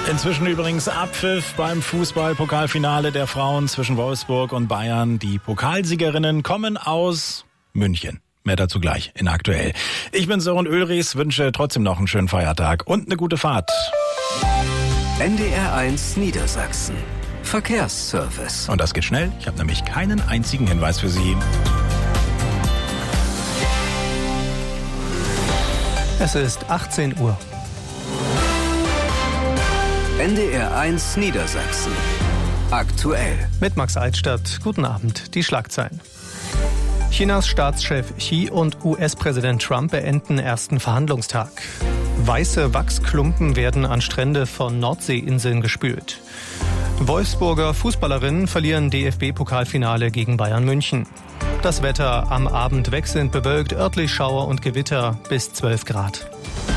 Inzwischen übrigens Abpfiff beim Fußball-Pokalfinale der Frauen zwischen Wolfsburg und Bayern. Die Pokalsiegerinnen kommen aus München. Mehr dazu gleich in Aktuell. Ich bin Sören Ulrichs, wünsche trotzdem noch einen schönen Feiertag und eine gute Fahrt. NDR1 Niedersachsen. Verkehrsservice. Und das geht schnell. Ich habe nämlich keinen einzigen Hinweis für Sie. Es ist 18 Uhr. NDR1 Niedersachsen. Aktuell. Mit Max Altstadt. Guten Abend. Die Schlagzeilen. Chinas Staatschef Xi und US-Präsident Trump beenden ersten Verhandlungstag. Weiße Wachsklumpen werden an Strände von Nordseeinseln gespült. Wolfsburger Fußballerinnen verlieren DFB-Pokalfinale gegen Bayern München. Das Wetter am Abend wechselnd bewölkt, örtlich Schauer und Gewitter bis 12 Grad.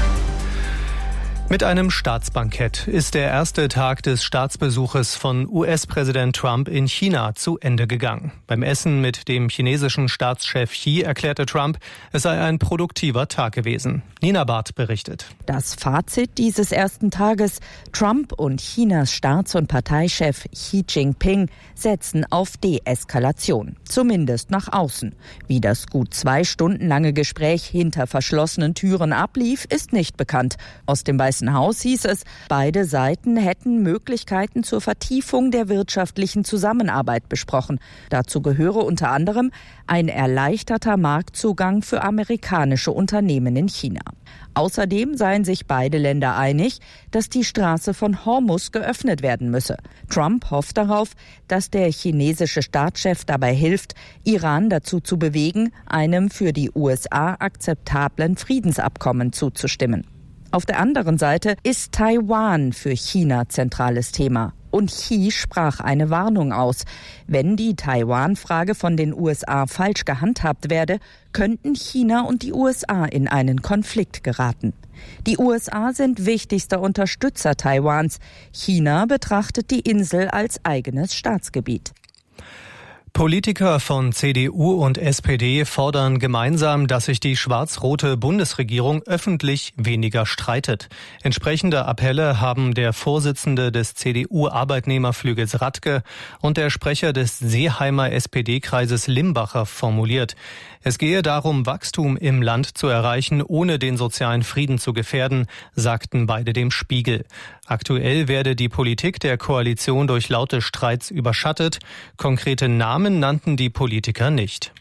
Mit einem Staatsbankett ist der erste Tag des Staatsbesuches von US-Präsident Trump in China zu Ende gegangen. Beim Essen mit dem chinesischen Staatschef Xi erklärte Trump, es sei ein produktiver Tag gewesen. Nina Barth berichtet. Das Fazit dieses ersten Tages: Trump und Chinas Staats- und Parteichef Xi Jinping setzen auf Deeskalation, zumindest nach außen. Wie das gut 2 Stunden lange Gespräch hinter verschlossenen Türen ablief, ist nicht bekannt. Aus dem Weißen Haus hieß es, beide Seiten hätten Möglichkeiten zur Vertiefung der wirtschaftlichen Zusammenarbeit besprochen. Dazu gehöre unter anderem ein erleichterter Marktzugang für amerikanische Unternehmen in China. Außerdem seien sich beide Länder einig, dass die Straße von Hormuz geöffnet werden müsse. Trump hofft darauf, dass der chinesische Staatschef dabei hilft, Iran dazu zu bewegen, einem für die USA akzeptablen Friedensabkommen zuzustimmen. Auf der anderen Seite ist Taiwan für China zentrales Thema. Und Xi sprach eine Warnung aus. Wenn die Taiwan-Frage von den USA falsch gehandhabt werde, könnten China und die USA in einen Konflikt geraten. Die USA sind wichtigster Unterstützer Taiwans. China betrachtet die Insel als eigenes Staatsgebiet. Politiker von CDU und SPD fordern gemeinsam, dass sich die schwarz-rote Bundesregierung öffentlich weniger streitet. Entsprechende Appelle haben der Vorsitzende des CDU-Arbeitnehmerflügels Radke und der Sprecher des Seeheimer SPD-Kreises Limbacher formuliert. Es gehe darum, Wachstum im Land zu erreichen, ohne den sozialen Frieden zu gefährden, sagten beide dem Spiegel. Aktuell werde die Politik der Koalition durch laute Streits überschattet. Konkrete Namen nannten die Politiker nicht.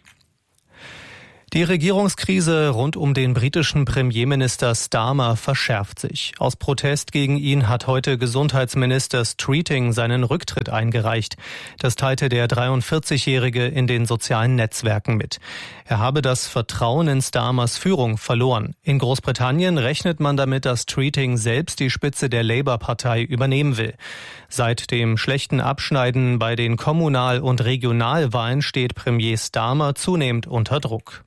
Die Regierungskrise rund um den britischen Premierminister Starmer verschärft sich. Aus Protest gegen ihn hat heute Gesundheitsminister Streeting seinen Rücktritt eingereicht. Das teilte der 43-Jährige in den sozialen Netzwerken mit. Er habe das Vertrauen in Starmers Führung verloren. In Großbritannien rechnet man damit, dass Streeting selbst die Spitze der Labour-Partei übernehmen will. Seit dem schlechten Abschneiden bei den Kommunal- und Regionalwahlen steht Premier Starmer zunehmend unter Druck.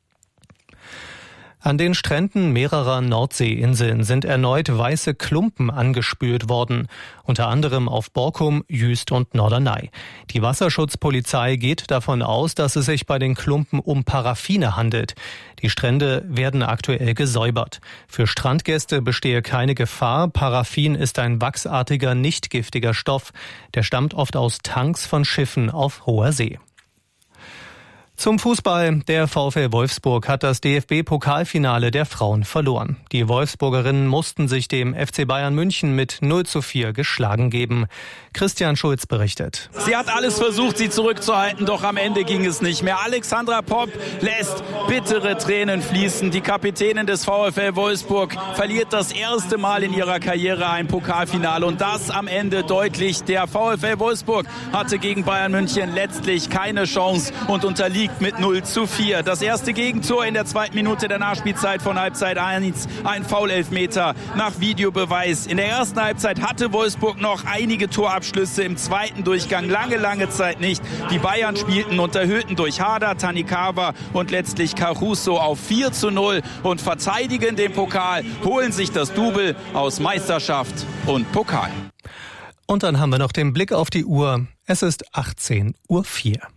An den Stränden mehrerer Nordseeinseln sind erneut weiße Klumpen angespült worden, unter anderem auf Borkum, Jüst und Norderney. Die Wasserschutzpolizei geht davon aus, dass es sich bei den Klumpen um Paraffine handelt. Die Strände werden aktuell gesäubert. Für Strandgäste bestehe keine Gefahr. Paraffin ist ein wachsartiger, nicht giftiger Stoff. Der stammt oft aus Tanks von Schiffen auf hoher See. Zum Fußball. Der VfL Wolfsburg hat das DFB-Pokalfinale der Frauen verloren. Die Wolfsburgerinnen mussten sich dem FC Bayern München mit 0:4 geschlagen geben. Christian Schulz berichtet. Sie hat alles versucht, sie zurückzuhalten, doch am Ende ging es nicht mehr. Alexandra Popp lässt bittere Tränen fließen. Die Kapitänin des VfL Wolfsburg verliert das erste Mal in ihrer Karriere ein Pokalfinale und das am Ende deutlich. Der VfL Wolfsburg hatte gegen Bayern München letztlich keine Chance und unterliegt mit 0:4. Das erste Gegentor in der 2. Minute der Nachspielzeit von Halbzeit 1. Ein Foul-Elfmeter nach Videobeweis. In der ersten Halbzeit hatte Wolfsburg noch einige Torabschlüsse, im zweiten Durchgang lange Zeit nicht. Die Bayern spielten und erhöhten durch Hader, Tanikawa und letztlich Caruso auf 4:0 und verteidigen den Pokal, holen sich das Double aus Meisterschaft und Pokal. Und dann haben wir noch den Blick auf die Uhr. Es ist 18:04 Uhr.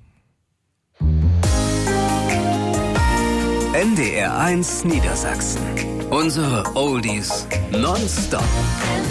NDR1 Niedersachsen. Unsere Oldies nonstop.